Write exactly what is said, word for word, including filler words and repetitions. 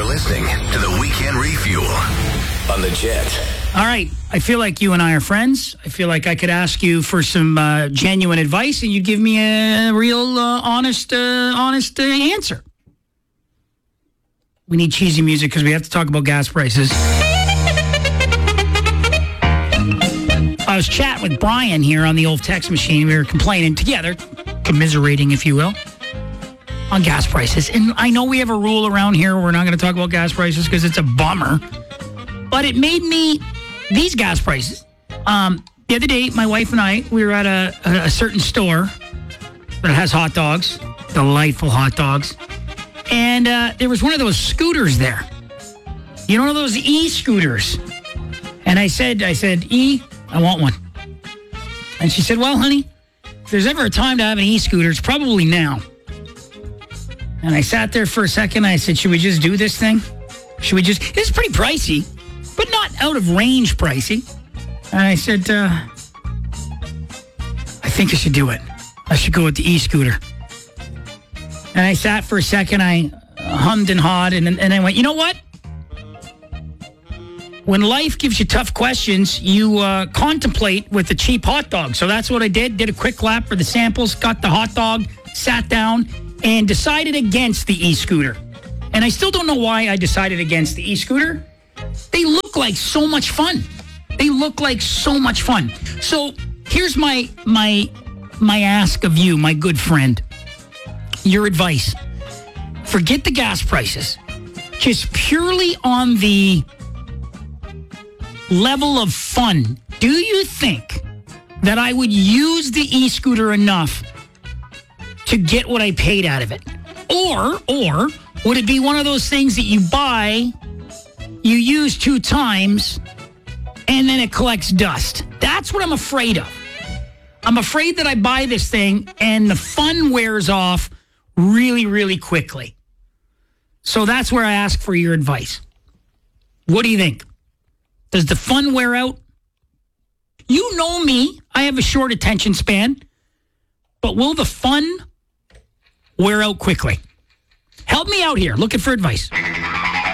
listening to the Weekend Refuel on the Jet. All right. I feel like you and I are friends. I feel like I could ask you for some uh, genuine advice and you'd give me a real, uh, honest, uh, honest uh, answer. We need cheesy music because we have to talk about gas prices. I was chatting with Brian here on the old text machine. We were complaining together, commiserating, if you will, on gas prices. And I know we have a rule around here where we're not going to talk about gas prices because it's a bummer. But it made me, these gas prices. Um, the other day, my wife and I, we were at a, a, a certain store that has hot dogs, delightful hot dogs. And uh, there was one of those scooters there. You know, one of those e-scooters. And I said, I said, E, I want one. And she said, well, honey, if there's ever a time to have an e-scooter, it's probably now. And I sat there for a second. I said, should we just do this thing? Should we just, it's pretty pricey, but not out of range pricey. And I said, uh, I think I should do it. I should go with the e-scooter. And I sat for a second. I hummed and hawed, and, and I went, you know what? When life gives you tough questions, you uh, contemplate with a cheap hot dog. So that's what I did. Did a quick lap for the samples, got the hot dog, sat down, and decided against the e-scooter. And I still don't know why I decided against the e-scooter. They look like so much fun. They look like so much fun. So here's my my my ask of you, my good friend. Your advice. Forget the gas prices. Just purely on the level of fun. Do you think that I would use the e-scooter enough to get what I paid out of it? Or, or would it be one of those things that you buy, you use two times, and then it collects dust? That's what I'm afraid of. I'm afraid that I buy this thing and the fun wears off really, really quickly. So that's where I ask for your advice. What do you think? Does the fun wear out? You know me. I have a short attention span. But will the fun wear out quickly? Help me out here. Looking for advice.